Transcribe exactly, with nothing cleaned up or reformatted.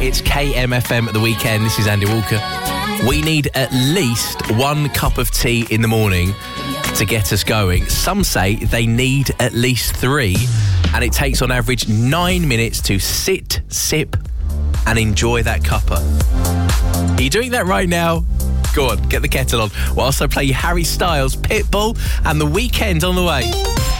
It's K M F M at the weekend. This is Andy Walker. We need at least one cup of tea in the morning to get us going. Some say they need at least three, and it takes on average nine minutes to sit, sip, and enjoy that cuppa. Are you doing that right now? Go on, get the kettle on. Whilst I play you Harry Styles, Pitbull, and The Weekend on the way.